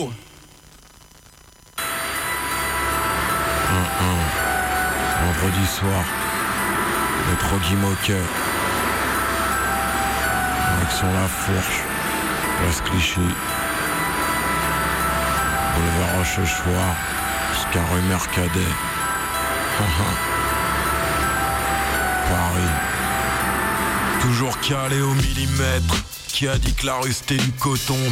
go. Vendredi soir, métro Guy Moquet, direction La Fourche, place Clichy, boulevard Rochechouart, jusqu'à rue Mercadet. Paris, toujours calé au millimètre. Qui a dit que la rue c'était du coton?